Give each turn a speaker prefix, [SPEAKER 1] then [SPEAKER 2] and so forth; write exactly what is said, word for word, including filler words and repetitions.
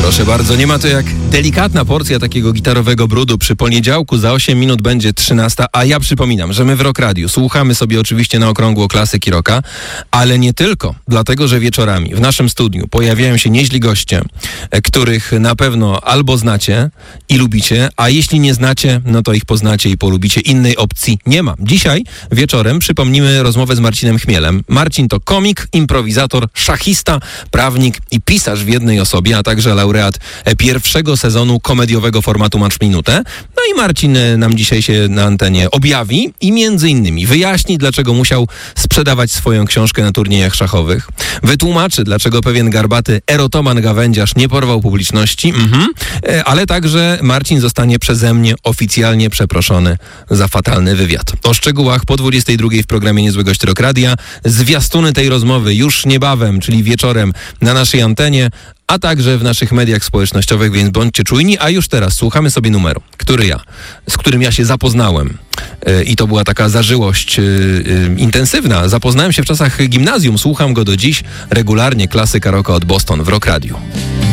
[SPEAKER 1] Proszę bardzo, nie ma to jak delikatna porcja takiego gitarowego brudu. Przy poniedziałku za osiem minut będzie trzynasta, a ja przypominam, że my w Rock Radiu słuchamy sobie oczywiście na okrągło klasyki rocka, ale nie tylko, dlatego że wieczorami w naszym studiu pojawiają się nieźli goście, których na pewno albo znacie i lubicie, a jeśli nie znacie, no to ich poznacie i polubicie. Innej opcji nie ma. Dzisiaj wieczorem przypomnimy rozmowę z Marcinem Chmielem. Marcin to komik, improwizator, szachista, prawnik i pisarz w jednej osobie, a także laureat pierwszego sezonu komediowego formatu Match Minutę. No i Marcin nam dzisiaj się na antenie objawi i między innymi wyjaśni, dlaczego musiał sprzedawać swoją książkę na turniejach szachowych. Wytłumaczy, dlaczego pewien garbaty erotoman gawędziarz nie porwał publiczności. Mhm. Ale także Marcin zostanie przeze mnie oficjalnie przeproszony za fatalny wywiad. O szczegółach po dwudziestej drugiej w programie Niezły Gość Rock Radia. Zwiastuny tej rozmowy już niebawem, czyli wieczorem na naszej antenie, a także w naszych mediach społecznościowych, więc bądźcie czujni. A już teraz słuchamy sobie numeru, który ja, z którym ja się zapoznałem. Yy, I to była taka zażyłość yy, yy, intensywna. Zapoznałem się w czasach gimnazjum, słucham go do dziś regularnie. Klasyka rocka od Boston w Rock Radiu.